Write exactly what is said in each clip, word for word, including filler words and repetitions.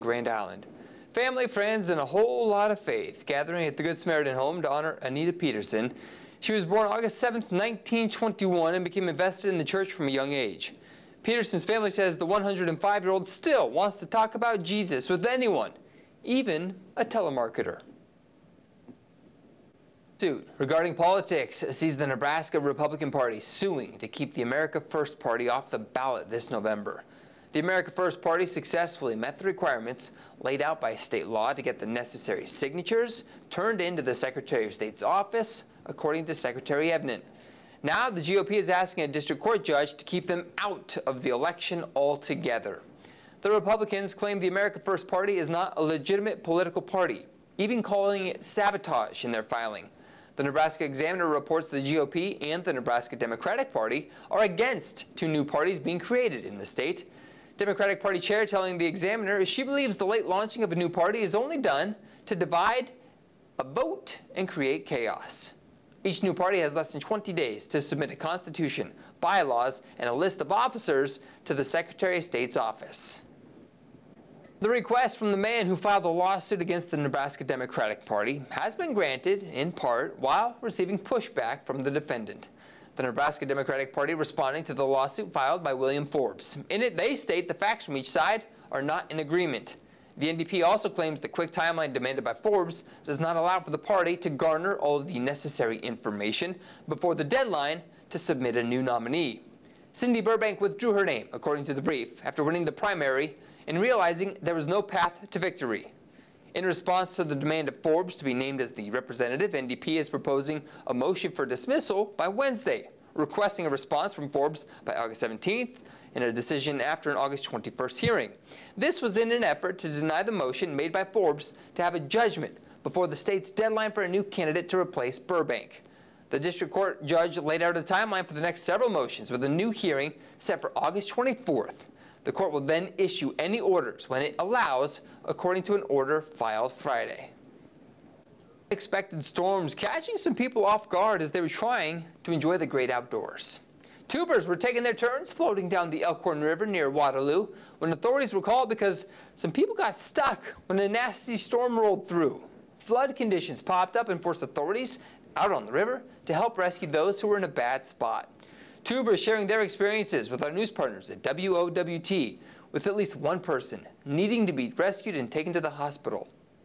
Grand Island. Family, friends, and a whole lot of faith gathering at the Good Samaritan home to honor Anita Peterson. She was born August seventh, nineteen twenty-one, and became invested in the church from a young age. Peterson's family says the one hundred five-year-old still wants to talk about Jesus with anyone, even a telemarketer. Suit regarding politics sees the Nebraska Republican Party suing to keep the America First Party off the ballot this November. The America First Party successfully met the requirements laid out by state law to get the necessary signatures turned into the Secretary of State's office, according to Secretary Evnen. Now the G O P is asking a district court judge to keep them out of the election altogether. The Republicans claim the America First Party is not a legitimate political party, even calling it sabotage in their filing. The Nebraska Examiner reports the G O P and the Nebraska Democratic Party are against two new parties being created in the state. Democratic Party Chair telling the Examiner she believes the late launching of a new party is only done to divide a vote and create chaos. Each new party has less than twenty days to submit a constitution, bylaws, and a list of officers to the Secretary of State's office. The request from the man who filed a lawsuit against the Nebraska Democratic Party has been granted, in part, while receiving pushback from the defendant. The Nebraska Democratic Party responding to the lawsuit filed by William Forbes. In it, they state the facts from each side are not in agreement. The N D P also claims the quick timeline demanded by Forbes does not allow for the party to garner all of the necessary information before the deadline to submit a new nominee. Cindy Burbank withdrew her name, according to the brief, after winning the primary and realizing there was no path to victory. In response to the demand of Forbes to be named as the representative, N D P is proposing a motion for dismissal by Wednesday, requesting a response from Forbes by August seventeenth and a decision after an August twenty-first hearing. This was in an effort to deny the motion made by Forbes to have a judgment before the state's deadline for a new candidate to replace Burbank. The district court judge laid out a timeline for the next several motions with a new hearing set for August twenty-fourth. The court will then issue any orders when it allows, according to an order filed Friday. Expected storms catching some people off guard as they were trying to enjoy the great outdoors. Tubers were taking their turns floating down the Elkhorn River near Waterloo when authorities were called because some people got stuck when a nasty storm rolled through. Flood conditions popped up and forced authorities out on the river to help rescue those who were in a bad spot. Tubers sharing their experiences with our news partners at W O W T, with at least one person needing to be rescued and taken to the hospital.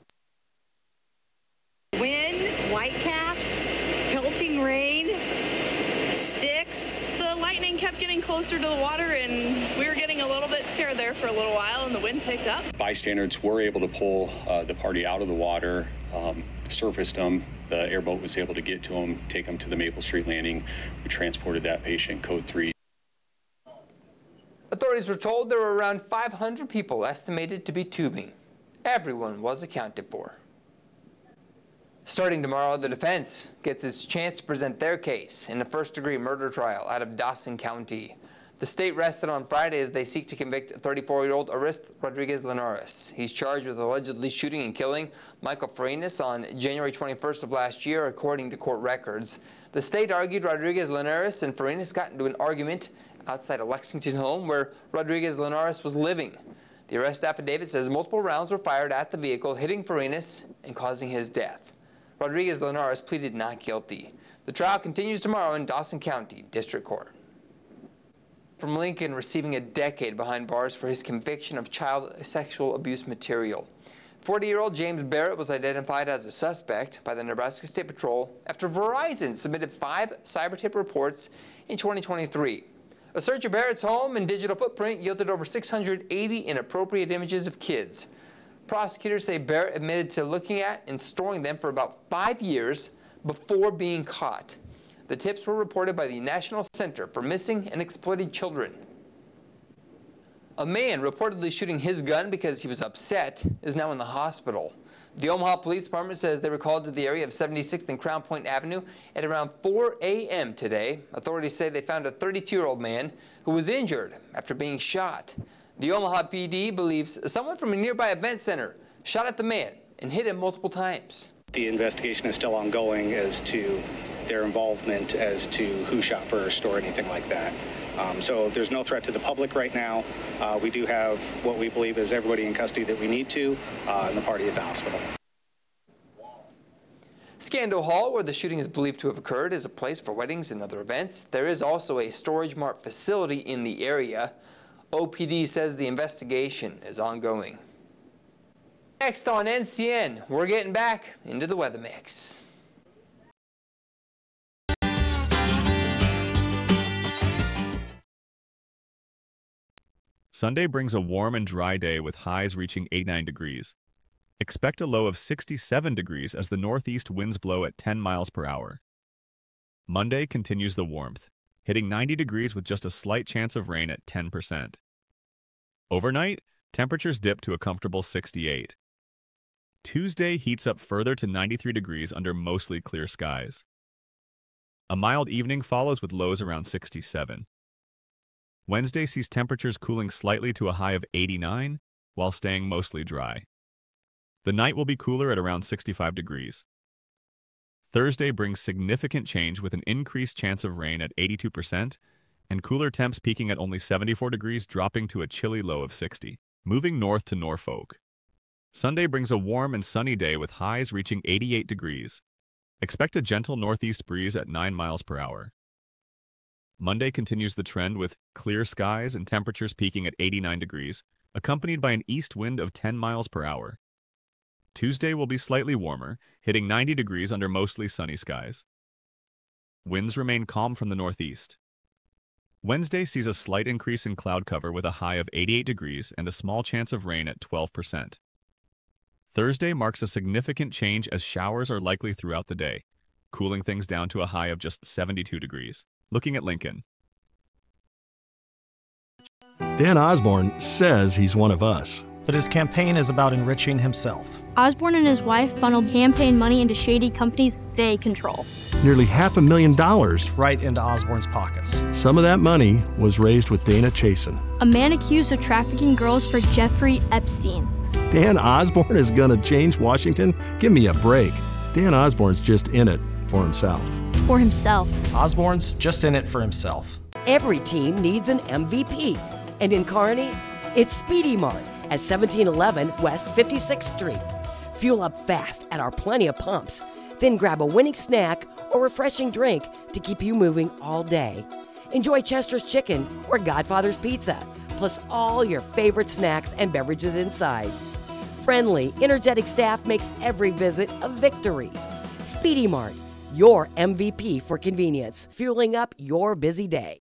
Wind, whitecaps, pelting rain, sticks. The lightning kept getting closer to the water and we were getting a little bit scared there for a little while and the wind picked up. Bystanders were able to pull uh, the party out of the water, um, surfaced them. The airboat was able to get to them, take them to the Maple Street landing. We transported that patient, code three. Authorities were told there were around five hundred people estimated to be tubing. Everyone was accounted for. Starting tomorrow, the defense gets its chance to present their case in a first-degree murder trial out of Dawson County. The state rested on Friday as they seek to convict thirty-four-year-old Orest Rodriguez Linares. He's charged with allegedly shooting and killing Michael Farinas on January twenty-first of last year, according to court records. The state argued Rodriguez Linares and Farinas got into an argument outside a Lexington home where Rodriguez Linares was living. The arrest affidavit says multiple rounds were fired at the vehicle, hitting Farinas and causing his death. Rodriguez Linares pleaded not guilty. The trial continues tomorrow in Dawson County District Court. From Lincoln receiving a decade behind bars for his conviction of child sexual abuse material. forty-year-old James Barrett was identified as a suspect by the Nebraska State Patrol after Verizon submitted five cyber tip reports in twenty twenty-three. A search of Barrett's home and digital footprint yielded over six hundred eighty inappropriate images of kids. Prosecutors say Barrett admitted to looking at and storing them for about five years before being caught. The tips were reported by the National Center for Missing and Exploited Children. A man reportedly shooting his gun because he was upset is now in the hospital. The Omaha Police Department says they were called to the area of seventy-sixth and Crown Point Avenue at around four A M today. Authorities say they found a thirty-two-year-old man who was injured after being shot. The Omaha P D believes someone from a nearby event center shot at the man and hit him multiple times. The investigation is still ongoing as to their involvement as to who shot first or anything like that. Um, so there's no threat to the public right now. Uh, we do have what we believe is everybody in custody that we need to, uh, and the party at the hospital. Scandal Hall, where the shooting is believed to have occurred, is a place for weddings and other events. There is also a Storage Mart facility in the area. O P D says the investigation is ongoing. Next on N C N, we're getting back into the weather mix. Sunday brings a warm and dry day with highs reaching eighty-nine degrees. Expect a low of sixty-seven degrees as the northeast winds blow at ten miles per hour. Monday continues the warmth, hitting ninety degrees with just a slight chance of rain at ten percent. Overnight, temperatures dip to a comfortable sixty-eight. Tuesday heats up further to ninety-three degrees under mostly clear skies. A mild evening follows with lows around sixty-seven. Wednesday sees temperatures cooling slightly to a high of eighty-nine, while staying mostly dry. The night will be cooler at around sixty-five degrees. Thursday brings significant change with an increased chance of rain at eighty-two percent and cooler temps peaking at only seventy-four degrees, dropping to a chilly low of sixty. Moving north to Norfolk. Sunday brings a warm and sunny day with highs reaching eighty-eight degrees. Expect a gentle northeast breeze at nine miles per hour. Monday continues the trend with clear skies and temperatures peaking at eighty-nine degrees, accompanied by an east wind of ten miles per hour. Tuesday will be slightly warmer, hitting ninety degrees under mostly sunny skies. Winds remain calm from the northeast. Wednesday sees a slight increase in cloud cover with a high of eighty-eight degrees and a small chance of rain at twelve percent. Thursday marks a significant change as showers are likely throughout the day, cooling things down to a high of just seventy-two degrees. Looking at Lincoln. Dan Osborne says he's one of us. But his campaign is about enriching himself. Osborne and his wife funneled campaign money into shady companies they control. Nearly half a million dollars right into Osborne's pockets. Some of that money was raised with Dana Chasen, a man accused of trafficking girls for Jeffrey Epstein. Dan Osborne is gonna change Washington? Give me a break. Dan Osborne's just in it for himself. For himself. Osborne's just in it for himself. Every team needs an M V P. And in Kearney, it's Speedy Mart at seventeen eleven West fifty-sixth Street. Fuel up fast at our plenty of pumps. Then grab a winning snack or refreshing drink to keep you moving all day. Enjoy Chester's Chicken or Godfather's Pizza, plus all your favorite snacks and beverages inside. Friendly, energetic staff makes every visit a victory. Speedy Mart, your M V P for convenience, fueling up your busy day.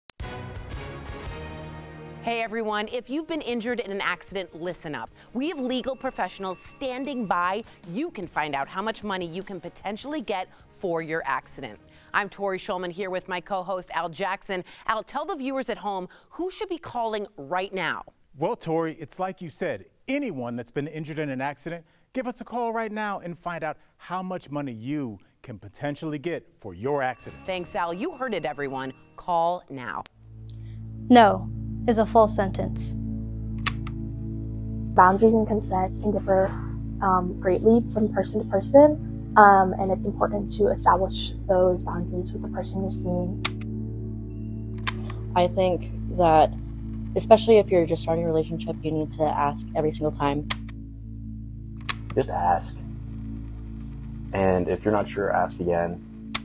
Hey everyone, if you've been injured in an accident, listen up. We have legal professionals standing by. You can find out how much money you can potentially get for your accident. I'm Tori Schulman here with my co-host Al Jackson. Al, tell the viewers at home who should be calling right now. Well, Tori, it's like you said, anyone that's been injured in an accident, give us a call right now and find out how much money you can potentially get for your accident. Thanks, Al. You heard it, everyone. Call now. No is a full sentence. Boundaries and consent can differ um, greatly from person to person, um, and it's important to establish those boundaries with the person you're seeing. I think that, especially if you're just starting a relationship, you need to ask every single time. Just ask. And if you're not sure, ask again.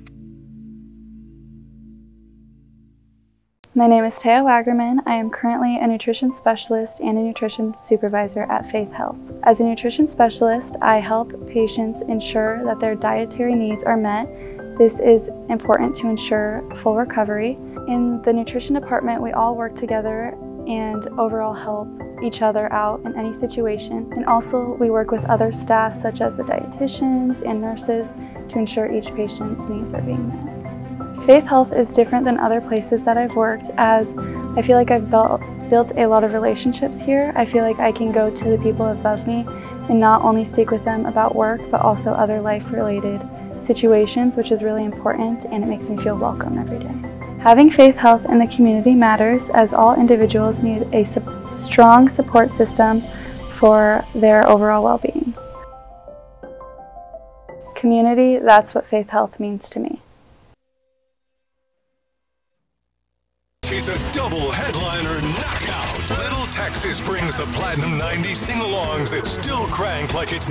My name is Taya Wagerman. I am currently a nutrition specialist and a nutrition supervisor at Faith Health. As a nutrition specialist, I help patients ensure that their dietary needs are met. This is important to ensure full recovery. In the nutrition department, we all work together and overall help each other out in any situation. And also we work with other staff such as the dietitians and nurses to ensure each patient's needs are being met. Faith Health is different than other places that I've worked, as I feel like I've built, built a lot of relationships here. I feel like I can go to the people above me and not only speak with them about work, but also other life-related situations, which is really important, and it makes me feel welcome every day. Having Faith Health in the community matters, as all individuals need a su- strong support system for their overall well-being. Community, that's what Faith Health means to me. It's a double headliner knockout. Little Texas brings the Platinum ninety sing-alongs that still crank like it's